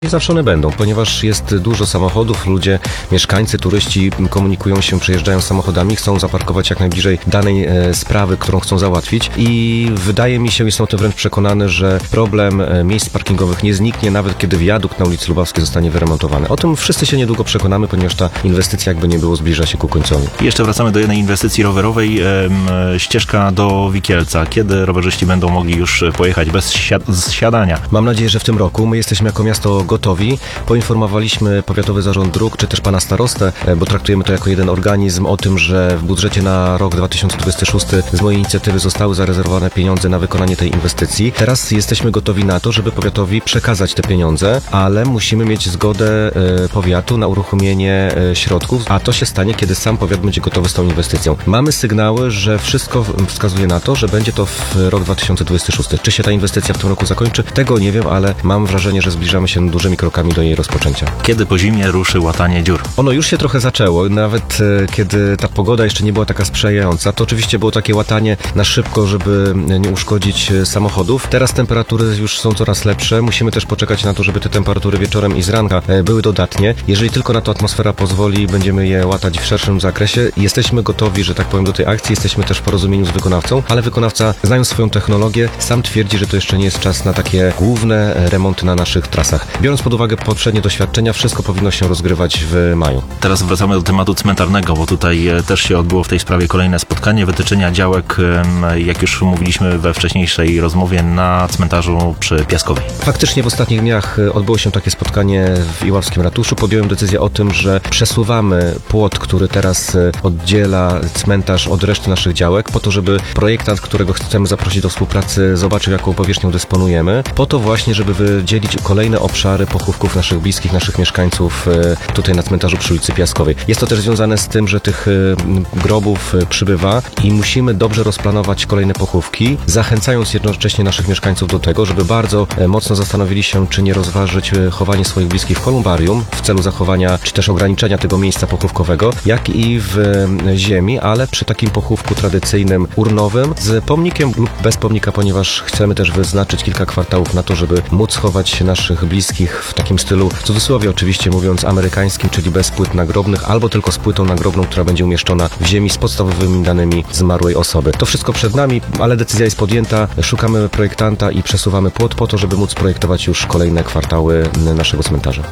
I zawsze one będą, ponieważ jest dużo samochodów, ludzie, mieszkańcy, turyści komunikują się, przyjeżdżają samochodami, chcą zaparkować jak najbliżej danej sprawy, którą chcą załatwić i wydaje mi się, jestem o tym wręcz przekonany, że problem miejsc parkingowych nie zniknie, nawet kiedy wiadukt na ulicy Lubawskiej zostanie wyremontowany. O tym wszyscy się niedługo przekonamy, ponieważ ta inwestycja jakby nie było zbliża się ku końcowi. I jeszcze wracamy do jednej inwestycji rowerowej, ścieżka do Wikielca. Kiedy rowerzyści będą mogli już pojechać bez zsiadania? Mam nadzieję, że w tym roku. My jesteśmy jako miasto gotowi. Poinformowaliśmy Powiatowy Zarząd Dróg, czy też pana starostę, bo traktujemy to jako jeden organizm, o tym, że w budżecie na rok 2026 z mojej inicjatywy zostały zarezerwowane pieniądze na wykonanie tej inwestycji. Teraz jesteśmy gotowi na to, żeby powiatowi przekazać te pieniądze, ale musimy mieć zgodę powiatu na uruchomienie środków, a to się stanie, kiedy sam powiat będzie gotowy z tą inwestycją. Mamy sygnały, że wszystko wskazuje na to, że będzie to w rok 2026. Czy się ta inwestycja w tym roku zakończy? Tego nie wiem, ale mam wrażenie, że zbliżamy się dużymi krokami do jej rozpoczęcia. Kiedy po zimie ruszy łatanie dziur? Ono już się trochę zaczęło, nawet kiedy ta pogoda jeszcze nie była taka sprzyjająca, to oczywiście było takie łatanie na szybko, żeby nie uszkodzić samochodów. Teraz temperatury już są coraz lepsze, musimy też poczekać na to, żeby te temperatury wieczorem i z ranka były dodatnie. Jeżeli tylko na to atmosfera pozwoli, będziemy je łatać w szerszym zakresie. Jesteśmy gotowi, że tak powiem, do tej akcji, jesteśmy też w porozumieniu z wykonawcą, ale wykonawca, znając swoją technologię, sam twierdzi, że to jeszcze nie jest czas na takie główne remonty na naszych trasach. Biorąc pod uwagę poprzednie doświadczenia, wszystko powinno się rozgrywać w maju. Teraz wracamy do tematu cmentarnego, bo tutaj też się odbyło w tej sprawie kolejne spotkanie wytyczenia działek, jak już mówiliśmy we wcześniejszej rozmowie, na cmentarzu przy Piaskowej. Faktycznie w ostatnich dniach odbyło się takie spotkanie w Iławskim Ratuszu. Podjąłem decyzję o tym, że przesuwamy płot, który teraz oddziela cmentarz od reszty naszych działek, po to, żeby projektant, którego chcemy zaprosić do współpracy, zobaczył, jaką powierzchnią dysponujemy, po to właśnie, żeby wydzielić kolejne obszary pochówków naszych bliskich, naszych mieszkańców tutaj na cmentarzu przy ulicy Piaskowej. Jest to też związane z tym, że tych grobów przybywa i musimy dobrze rozplanować kolejne pochówki, zachęcając jednocześnie naszych mieszkańców do tego, żeby bardzo mocno zastanowili się, czy nie rozważyć chowanie swoich bliskich w kolumbarium w celu zachowania, czy też ograniczenia tego miejsca pochówkowego, jak i w ziemi, ale przy takim pochówku tradycyjnym, urnowym, z pomnikiem lub bez pomnika, ponieważ chcemy też wyznaczyć kilka kwartałów na to, żeby móc chować naszych bliskich w takim stylu, w cudzysłowie oczywiście mówiąc, amerykańskim, czyli bez płyt nagrobnych, albo tylko z płytą nagrobną, która będzie umieszczona w ziemi z podstawowymi danymi zmarłej osoby. To wszystko przed nami, ale decyzja jest podjęta, szukamy projektanta i przesuwamy płot po to, żeby móc projektować już kolejne kwartały naszego cmentarza.